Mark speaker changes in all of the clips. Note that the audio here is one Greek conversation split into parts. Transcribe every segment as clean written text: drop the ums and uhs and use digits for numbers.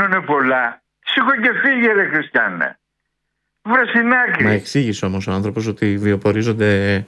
Speaker 1: κάνουν πολλά. Σήκω και φύγε ρε Χριστιάνε. Βρε στην άκρη.
Speaker 2: Μα εξήγησε όμως ο άνθρωπος ότι βιοπορίζονται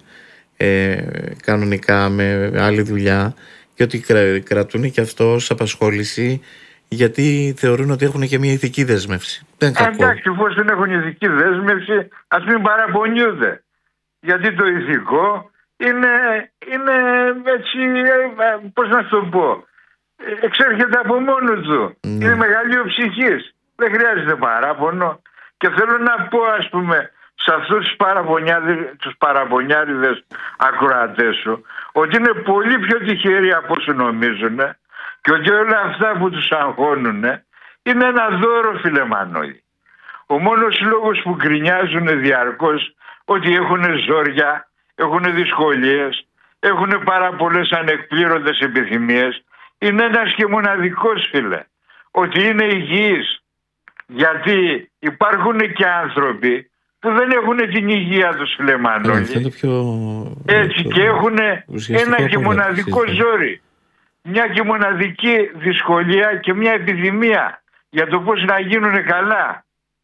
Speaker 2: κανονικά με άλλη δουλειά και ότι κρατούν και αυτό ως απασχόληση γιατί θεωρούν ότι έχουν και μια ηθική δέσμευση. Δεν κακό.
Speaker 1: Εντάξει, εφόσον έχουν ηθική δέσμευση, ας μην παραπονιούνται. Γιατί το ηθικό είναι έτσι, πώς να σου το πω, εξέρχεται από μόνο του.
Speaker 2: Ναι.
Speaker 1: Είναι μεγαλείο ψυχής. Δεν χρειάζεται παράπονο. Και θέλω να πω, ας πούμε, σε αυτούς τους παραπονιάριδες ακροατές σου, ότι είναι πολύ πιο τυχεροί από όσο νομίζουν και ότι όλα αυτά που τους αγχώνουν είναι ένα δώρο, φίλε Μανώλη. Ο μόνος λόγος που γκρινιάζουν διαρκώς ότι έχουν ζόρια, έχουν δυσκολίες, έχουν πάρα πολλές ανεκπλήρωτες επιθυμίες, είναι ένας και μοναδικός, φίλε, ότι είναι υγιείς. Γιατί υπάρχουν και άνθρωποι που δεν έχουν την υγεία τους, φίλε Μανώλη. Έτσι και έχουν ένα και μοναδικό ζόρι. Μια και μοναδική δυσκολία και μια επιθυμία για το πώς να γίνουν καλά.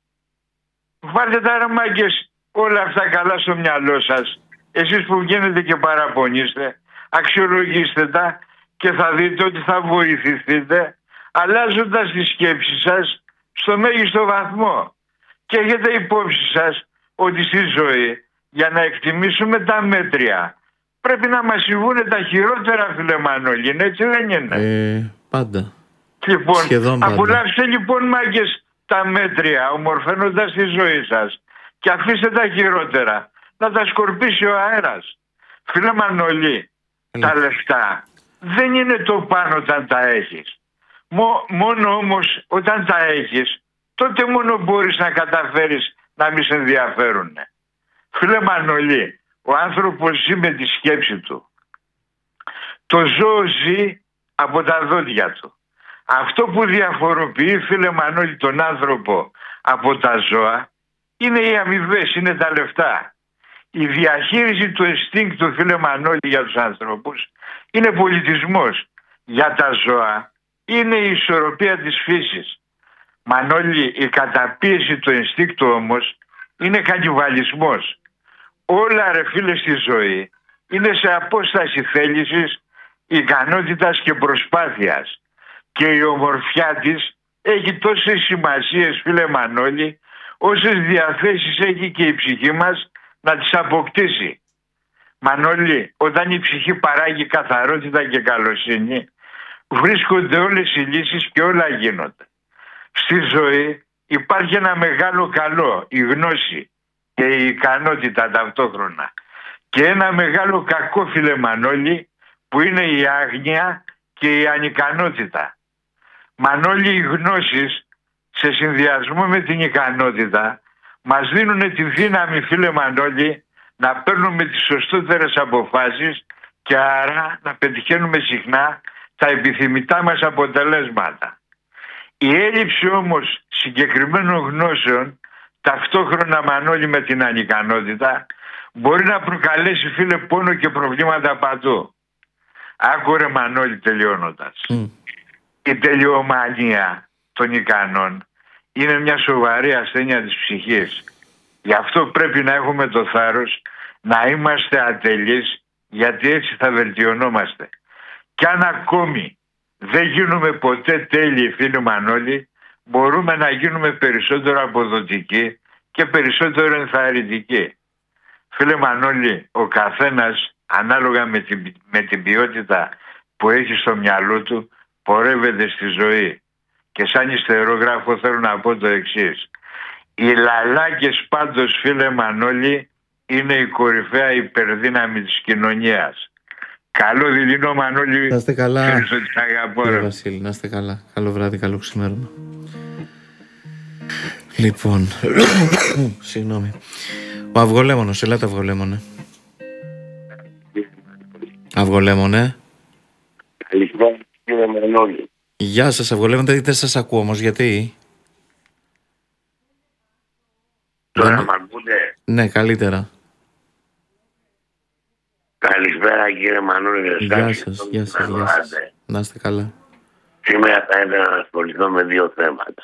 Speaker 1: Βάλτε τα ρε μάγκες όλα αυτά καλά στο μυαλό σας. Εσείς που βγαίνετε και παραπονείστε, αξιολογήστε τα και θα δείτε ότι θα βοηθηθείτε αλλάζοντας τη σκέψη σας στο μέγιστο βαθμό. Και έχετε υπόψη σας ότι στη ζωή για να εκτιμήσουμε τα μέτρια πρέπει να μας συμβούν τα χειρότερα, φίλε Μανώλη, έτσι δεν είναι?
Speaker 2: Πάντα.
Speaker 1: Λοιπόν, απολαύστε λοιπόν μάγκες τα μέτρια, ομορφαίνοντας τη ζωή σας και αφήστε τα χειρότερα να τα σκορπίσει ο αέρας. Φίλε Μανώλη, τα λεφτά δεν είναι το πάνω όταν τα έχεις. Μόνο όμως όταν τα έχεις, τότε μόνο μπορείς να καταφέρεις να μην σε ενδιαφέρουν. Φίλε Μανώλη, ο άνθρωπος ζει με τη σκέψη του. Το ζώο ζει από τα δόντια του. Αυτό που διαφοροποιεί, φίλε Μανώλη, τον άνθρωπο από τα ζώα είναι οι αμοιβές, είναι τα λεφτά. Η διαχείριση του αισθήνκτου, φίλε Μανώλη, για τους ανθρώπους είναι πολιτισμός. Για τα ζώα είναι η ισορροπία της φύσης. Μανώλη, η καταπίεση του ενστίκτου όμως είναι κανιβαλισμός. Όλα ρε φίλε στη ζωή είναι σε απόσταση θέλησης, ικανότητας και προσπάθειας. Και η ομορφιά της έχει τόσες σημασίες, φίλε Μανώλη, όσες διαθέσεις έχει και η ψυχή μας να τις αποκτήσει. Μανώλη, όταν η ψυχή παράγει καθαρότητα και καλοσύνη, βρίσκονται όλες οι λύσεις και όλα γίνονται. Στη ζωή υπάρχει ένα μεγάλο καλό, η γνώση και η ικανότητα ταυτόχρονα. Και ένα μεγάλο κακό, φίλε Μανώλη, που είναι η άγνοια και η ανικανότητα. Μανώλη, οι γνώσεις σε συνδυασμό με την ικανότητα μας δίνουν τη δύναμη, φίλε Μανώλη, να παίρνουμε τις σωστότερες αποφάσεις και άρα να πετυχαίνουμε συχνά τα επιθυμητά μας αποτελέσματα. Η έλλειψη όμως συγκεκριμένων γνώσεων ταυτόχρονα, Μανώλη, με την ανικανότητα μπορεί να προκαλέσει, φίλε, πόνο και προβλήματα παντού. Άκου ρε Μανώλη, τελειώνοντας. Η τελειομανία των ικανών είναι μια σοβαρή ασθένεια της ψυχής. Γι' αυτό πρέπει να έχουμε το θάρρος να είμαστε ατελείς, γιατί έτσι θα βελτιωνόμαστε. Κι αν ακόμη δεν γίνουμε ποτέ τέλειοι, φίλοι Μανώλη, μπορούμε να γίνουμε περισσότερο αποδοτικοί και περισσότερο ενθαρρυντικοί. Φίλε Μανώλη, ο καθένας ανάλογα με την ποιότητα που έχει στο μυαλό του πορεύεται στη ζωή. Και σαν ιστερόγραφο θέλω να πω το εξής. Οι λαλάκες πάντως, φίλε Μανώλη, είναι η κορυφαία υπερδύναμη της κοινωνίας. Καλό δειλινό, Μανώλη.
Speaker 2: Να είστε καλά.
Speaker 1: Ευχαριστώ, της αγαπώ.
Speaker 2: Κύριε Βασίλη, να είστε καλά. Καλό βράδυ, καλό ξημέρωμα. Λοιπόν, συγγνώμη. Ο Αυγολέμονος, ελάτε Αυγολέμονε. Αυγολέμονε.
Speaker 3: Καλησπέρα, κύριε Μανώλη.
Speaker 2: Γεια σας Αυγολέμονε, δεν σας ακούω όμως, γιατί?
Speaker 3: Τώρα μ' ακούτε?
Speaker 2: Ναι, καλύτερα.
Speaker 3: Καλησπέρα κύριε Μανώλη.
Speaker 2: Γεια σας, γεια σας, γεια σας. Να είστε καλά.
Speaker 3: Σήμερα θα ήθελα να ασχοληθώ με δύο θέματα.